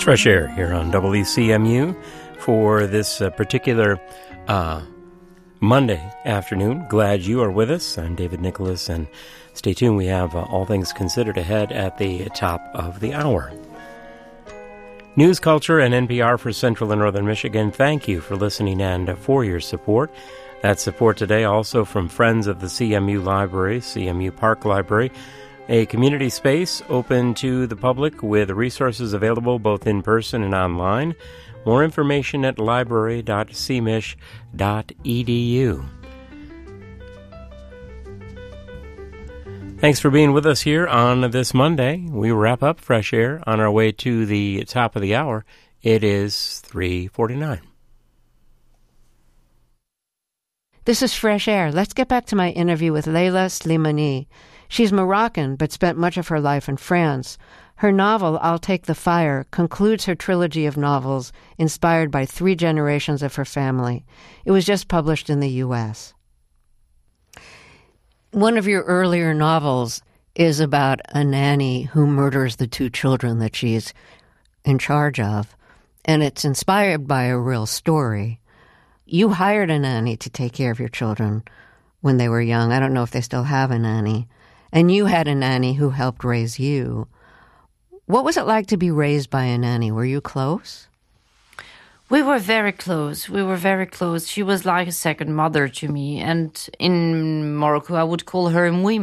Fresh Air here on WCMU for this particular Monday afternoon. Glad you are with us. I'm David Nicholas, and stay tuned. We have All Things Considered ahead at the top of the hour. News, culture, and NPR for Central and Northern Michigan. Thank you for listening and for your support. That support today also from friends of the CMU Library, CMU Park Library, a community space open to the public with resources available both in person and online. More information at library.cmich.edu. Thanks for being with us here on this Monday. We wrap up Fresh Air on our way to the top of the hour. It is 3:49. This is Fresh Air. Let's get back to my interview with Leila Slimani. She's Moroccan, but spent much of her life in France. Her novel, I'll Take the Fire, concludes her trilogy of novels inspired by 3 generations of her family. It was just published in the U.S. One of your earlier novels is about a nanny who murders the 2 children that she's in charge of, and it's inspired by a real story. You hired a nanny to take care of your children when they were young. I don't know if they still have a nanny. And you had a nanny who helped raise you. What was it like to be raised by a nanny? Were you close? We were very close. She was like a second mother to me. And in Morocco, I would call her Mouima.